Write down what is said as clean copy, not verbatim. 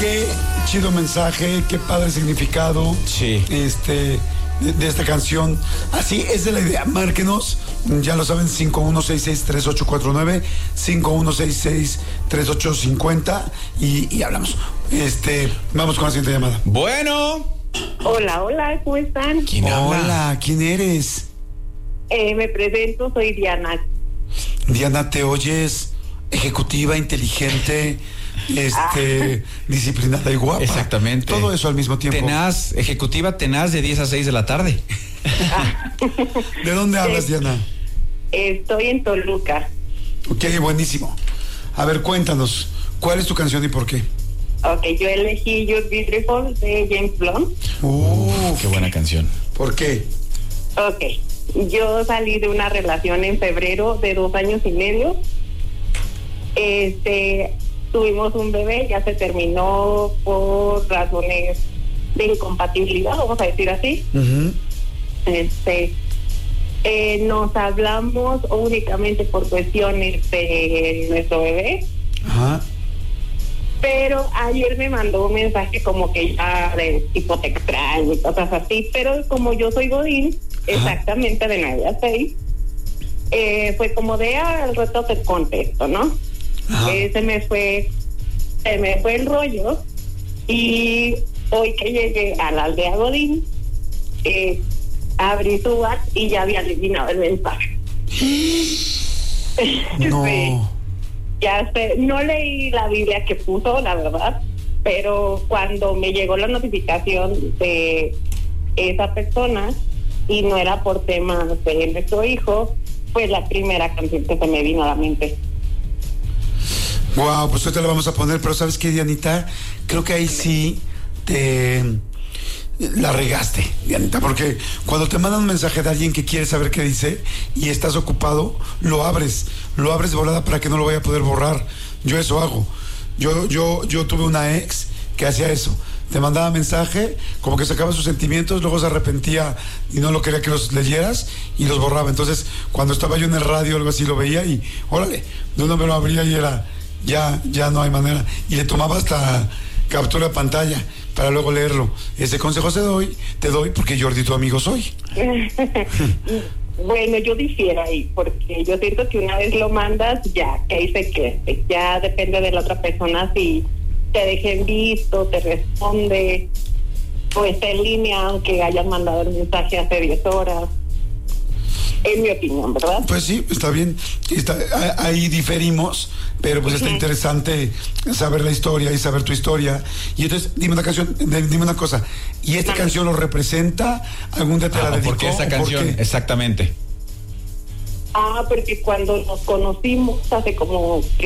Qué chido mensaje, qué padre significado. Sí. De esta canción. Así es de la idea. Márquenos, ya lo saben, 51663849, 51663850 y hablamos. Vamos con la siguiente llamada. Bueno. Hola, ¿cómo están? ¿Quién habla? Hola, ¿quién eres? Me presento, soy Diana. Diana, ¿te oyes ejecutiva, inteligente, disciplinada y guapa? Exactamente. Todo eso al mismo tiempo. Tenaz, ejecutiva tenaz de 10 a 6 de la tarde. ¿De dónde hablas, Diana? Estoy en Toluca. Ok, buenísimo. A ver, cuéntanos, ¿cuál es tu canción y por qué? Ok, yo elegí You're Beautiful de James Blunt. Qué buena canción. ¿Por qué? Ok, yo salí de una relación en febrero de 2 años y medio. Tuvimos un bebé, ya se terminó por razones de incompatibilidad, vamos a decir así. Uh-huh. Nos hablamos únicamente por cuestiones de nuestro bebé. Ajá. Pero ayer me mandó un mensaje como que ya de tipo te extraño y cosas así, pero como yo soy godín, exactamente de 9 a 6, fue como de al rato te contesto, ¿no? Se me fue el rollo y hoy que llegué a la aldea godín, abrí su WhatsApp y ya había eliminado el mensaje. No. Sí. Ya sé, no leí la Biblia que puso, la verdad, pero cuando me llegó la notificación de esa persona y no era por temas de nuestro hijo, fue la primera canción que se me vino a la mente. Wow, pues hoy te la vamos a poner, pero ¿sabes qué, Dianita? Creo que ahí sí te la regaste, Dianita, porque cuando te mandan un mensaje de alguien que quiere saber qué dice y estás ocupado, lo abres de volada para que no lo vaya a poder borrar. Yo eso hago. Yo tuve una ex que hacía eso. Te mandaba mensaje, como que sacaba sus sentimientos, luego se arrepentía y no lo quería que los leyeras y los borraba. Entonces, cuando estaba yo en el radio o algo así, lo veía y, órale, de uno me lo abría y era, ya no hay manera. Y le tomaba hasta captura de pantalla para luego leerlo. Ese consejo te doy porque Jordi, tu amigo soy. Bueno, yo difiero ahí, porque yo siento que una vez lo mandas, ya, que ahí se quede. Ya depende de la otra persona si te dejen visto, te responde, o está en línea, aunque hayan mandado el mensaje hace 10 horas. Es mi opinión, ¿verdad? Pues sí, está bien. Ahí diferimos, pero pues está interesante saber la historia y saber tu historia. Y entonces, dime una cosa. ¿Y esta canción lo representa? ¿Algún día te la dedicó? ¿Por qué esa canción? Exactamente. Porque cuando nos conocimos hace como